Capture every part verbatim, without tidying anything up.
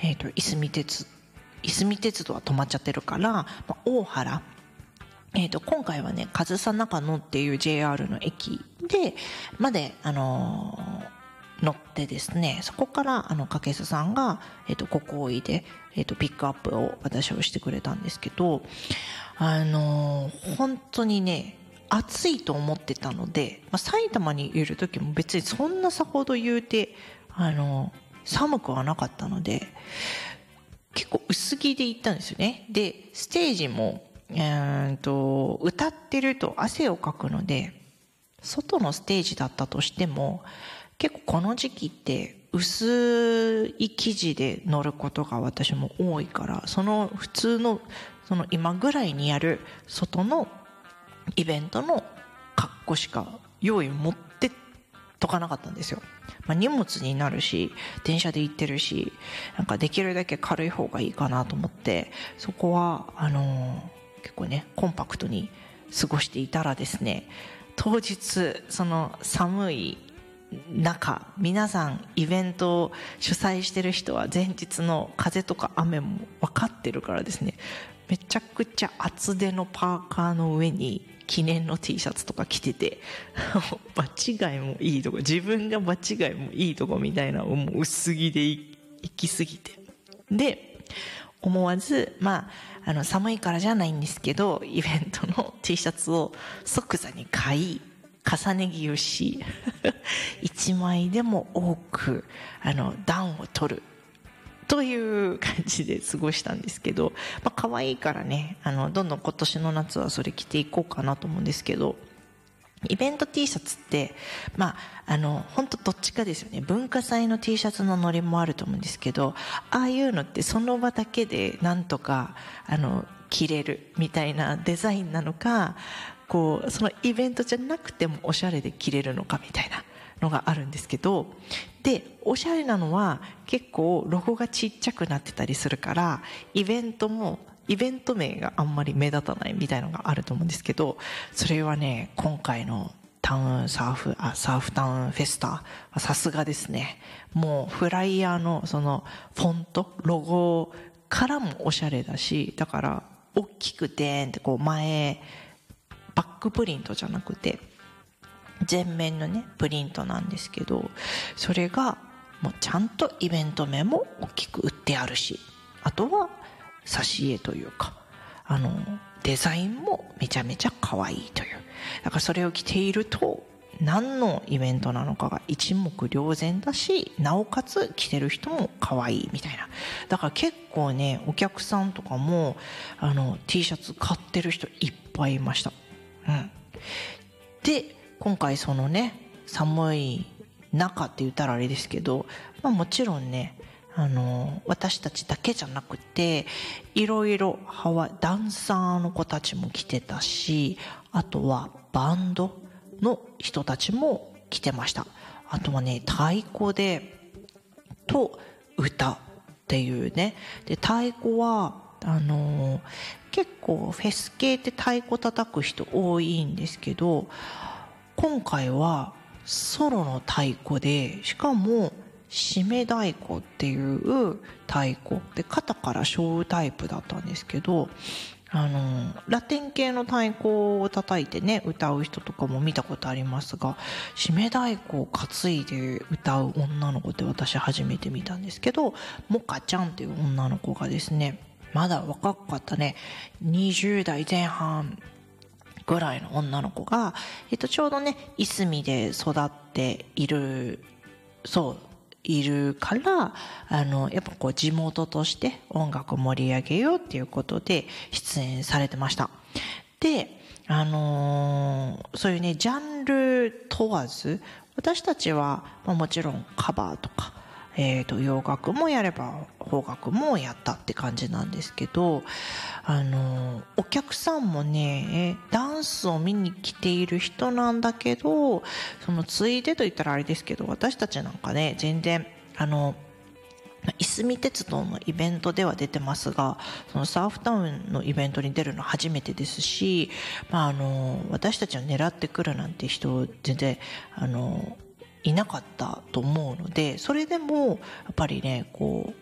えっと、いすみ鉄、いすみ鉄道は止まっちゃってるから、まあ、大原、えっと、今回はね、上総中野っていう ジェイアール の駅で、まで、あのー乗ってですね、そこから、あの、かけすさんが、えっと、ご好意で、えっと、ピックアップを私をしてくれたんですけど、あのー本当にね、暑いと思ってたので、まあ、埼玉にいる時も別にそんなさほど言うて、あのー寒くはなかったので、結構薄着で行ったんですよね。で、ステージも、えーっと、歌ってると汗をかくので、外のステージだったとしても、結構この時期って薄い生地で乗ることが私も多いから、その普通の、その今ぐらいにやる外のイベントの格好しか用意持ってとかなかったんですよ。まあ、荷物になるし、電車で行ってるし、なんかできるだけ軽い方がいいかなと思って、そこは、あのー結構ね、コンパクトに過ごしていたらですね、当日、その寒い中、皆さんイベントを主催してる人は前日の風とか雨も分かってるからですね、めちゃくちゃ厚手のパーカーの上に記念の T シャツとか着てて、場違いもいいとこ、自分が場違いもいいとこみたいな、もう薄着で行き過ぎて。で、思わず、まあ、あの、寒いからじゃないんですけど、イベントの T シャツを即座に買い、重ね着をし、一枚でも多く、あの、暖を取る。という感じで過ごしたんですけど、まあ、可愛いからね、あの、どんどん今年の夏はそれ着ていこうかなと思うんですけど、イベント T シャツって、まあ、あの、本当どっちかですよね。文化祭の T シャツのノリもあると思うんですけど、ああいうのってその場だけでなんとか、あの、着れるみたいなデザインなのか、こう、そのイベントじゃなくてもおしゃれで着れるのかみたいなのがあるんですけど、で、おしゃれなのは結構ロゴがちっちゃくなってたりするから、イベントもイベント名があんまり目立たないみたいなのがあると思うんですけど、それはね、今回のタウンサーフ、あ、サーフタウンフェスタ、さすがですね。もうフライヤーのそのフォント、ロゴからもおしゃれだし、だから大きくでーんってこう前、バックプリントじゃなくて、全面のね、プリントなんですけど、それがもうちゃんとイベント名も大きく売ってあるし、あとは挿絵というか、あの、デザインもめちゃめちゃ可愛いという。だからそれを着ていると、何のイベントなのかが一目瞭然だし、なおかつ着てる人も可愛いみたいな。だから結構ね、お客さんとかも、あの、T シャツ買ってる人いっぱいいました。うん。で、今回そのね、寒い中って言ったらあれですけど、まあもちろんね、あの、私たちだけじゃなくて、いろいろハワイ、ダンサーの子たちも来てたし、あとはバンドの人たちも来てました。あとはね、太鼓で、と歌っていうね。で、太鼓は、あの、結構フェス系って太鼓叩く人多いんですけど、今回はソロの太鼓で、しかも締め太鼓っていう太鼓で、肩から背負うタイプだったんですけど、あの、ラテン系の太鼓を叩いてね、歌う人とかも見たことありますが、締め太鼓を担いで歌う女の子って私初めて見たんですけど、モカちゃんっていう女の子がですね、まだ若かったね、にじゅう代前半ぐらいの女の子が、えっと、ちょうどね、いすみで育っている、そう、いるから、あの、やっぱこう地元として音楽盛り上げようっていうことで出演されてました。で、あのー、そういうね、ジャンル問わず、私たちは、まあ、もちろんカバーとか、えっと、洋楽もやれば、邦楽もやったって感じなんですけど、あの、お客さんもね、ダンスを見に来ている人なんだけど、そのついでと言ったらあれですけど、私たちなんかね、全然、あの、いすみ鉄道のイベントでは出てますが、そのサーフタウンのイベントに出るの初めてですし、まああの、私たちを狙ってくるなんて人、全然、あの、いなかったと思うので、それでも、やっぱりね、こう、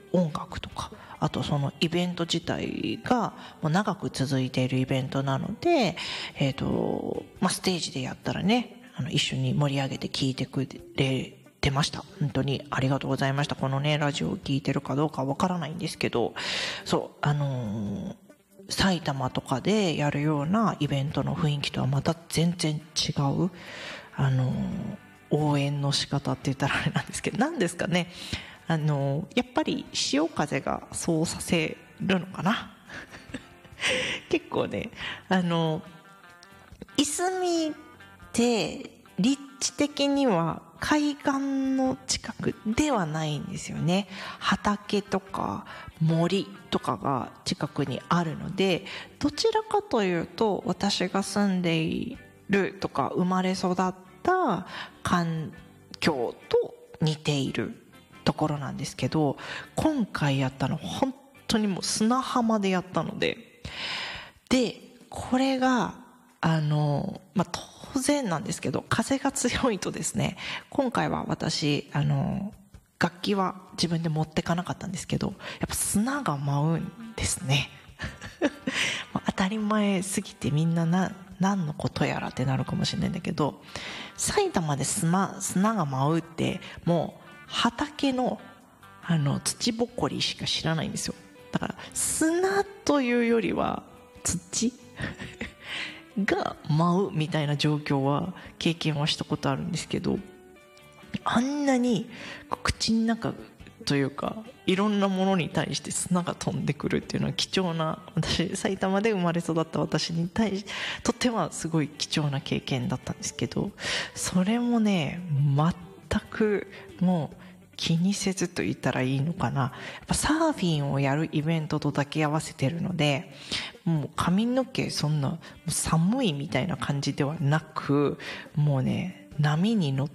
音楽とか、あとそのイベント自体がもう長く続いているイベントなので、えーとまあ、ステージでやったらね、あの一緒に盛り上げて聞いてくれてました。本当にありがとうございました。このねラジオを聞いてるかどうかわからないんですけど、そうあのー、埼玉とかでやるようなイベントの雰囲気とはまた全然違う、あのー、応援の仕方って言ったらあれなんですけど、何ですかね、あのやっぱり潮風がそうさせるのかな結構ね、あのいすみって立地的には海岸の近くではないんですよね。畑とか森とかが近くにあるので、どちらかというと私が住んでいるとか生まれ育った環境と似ているところなんですけど、今回やったの本当にもう砂浜でやったので、でこれがあの、まあ、当然なんですけど風が強いとですね、今回は私あの楽器は自分で持ってかなかったんですけど、やっぱ砂が舞うんですね当たり前すぎてみんなな何のことやらってなるかもしれないんだけど、埼玉で砂、砂が舞うってもう畑のあの土ぼこりしか知らないんですよ。だから砂というよりは土が舞うみたいな状況は経験はしたことあるんですけど、あんなに口の中というかいろんなものに対して砂が飛んでくるっていうのは貴重な、私埼玉で生まれ育った私に対しとってはすごい貴重な経験だったんですけど、それもね全くもう気にせずと言ったらいいのかな。やっぱサーフィンをやるイベントと抱き合わせてるので、もう髪の毛そんな寒いみたいな感じではなく、もうね波に乗って、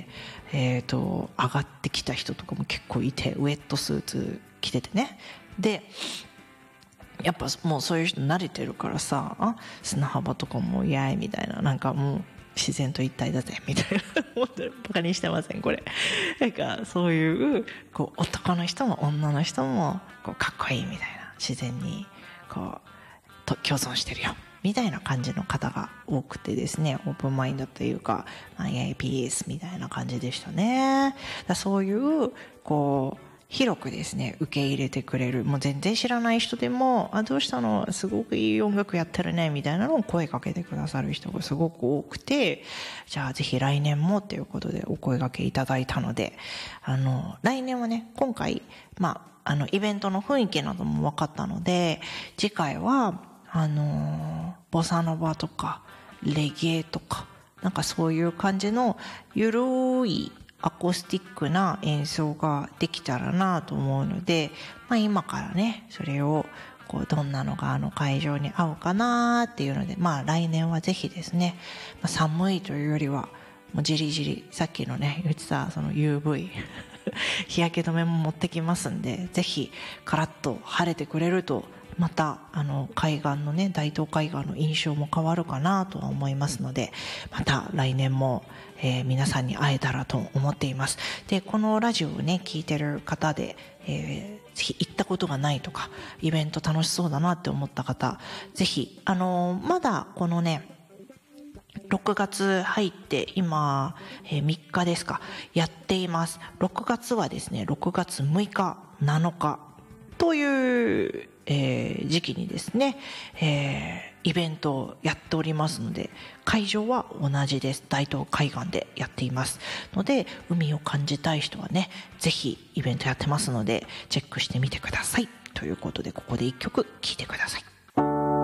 えーと、上がってきた人とかも結構いて、ウェットスーツ着ててね。でやっぱもうそういう人慣れてるからさ、あ砂浜とかもイエーイみたいな、なんかもう自然と一体だぜみたいな思ってる、バカにしてませんこれ。なんかそういうこう男の人も女の人もこうかっこいいみたいな、自然にこうと共存してるよみたいな感じの方が多くてですね、オープンマインドというか、まあ、イエーピースみたいな感じでしたね。だそういうこう広くですね受け入れてくれる、もう全然知らない人でも、あどうしたのすごくいい音楽やってるねみたいなのを声かけてくださる人がすごく多くて、じゃあぜひ来年もということでお声掛けいただいたので、あの来年はね今回まああのイベントの雰囲気なども分かったので、次回はあのボサノバとかレゲエとかなんかそういう感じのゆるいアコースティックな演奏ができたらなと思うので、まあ、今からねそれをこうどんなのがあの会場に合うかなっていうので、まあ来年はぜひですね、まあ、寒いというよりはもうじりじりさっきのね言ってたその ユーブイ 日焼け止めも持ってきますんで、ぜひカラッと晴れてくれるとまたあの海岸のね大東海岸の印象も変わるかなとは思いますので、また来年も、えー、皆さんに会えたらと思っています。でこのラジオをね聞いてる方で、えー、ぜひ行ったことがないとかイベント楽しそうだなって思った方、ぜひあのー、まだこのねろくがつ入って今、えー、みっかですかやっています。ろくがつはですねろくがつむいかなのかというえー、時期にですね、えー、イベントをやっておりますので、会場は同じです。大東海岸でやっていますので、海を感じたい人はねぜひイベントやってますのでチェックしてみてくださいということで、ここでいっきょく聴いてください。